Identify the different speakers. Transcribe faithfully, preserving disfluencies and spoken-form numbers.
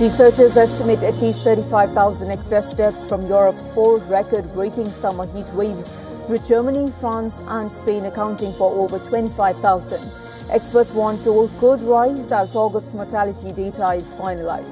Speaker 1: Researchers estimate at least thirty-five thousand excess deaths from Europe's four record-breaking summer heat waves, with Germany, France and Spain accounting for over twenty-five thousand. Experts warn toll could rise as August mortality data is finalized.